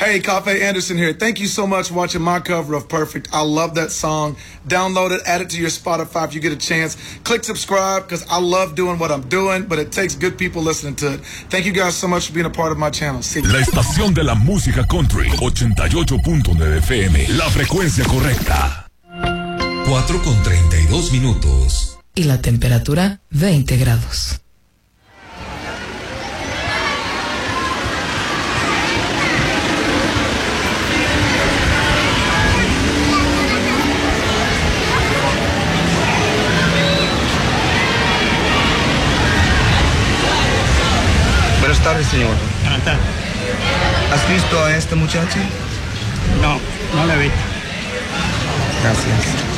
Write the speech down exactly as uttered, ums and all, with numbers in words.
Hey, Cafe Anderson here. Thank you so much for watching my cover of Perfect. I love that song. Download it, add it to your Spotify if you get a chance. Click subscribe because I love doing what I'm doing, but it takes good people listening to it. Thank you guys so much for being a part of my channel. See you. La estación de la música country, ochenta y ocho punto nueve F M, la frecuencia correcta. cuatro con treinta y dos minutos. Y la temperatura, veinte grados. Buenas tardes, señor. Buenas tardes. ¿Has visto a esta muchacha? No, no la he visto. Gracias.